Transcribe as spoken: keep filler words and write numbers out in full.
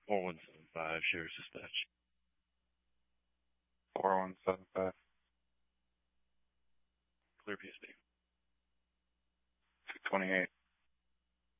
four one seven five, Sheriff's Dispatch. four one seven five. Clear P S B. two twenty-eight.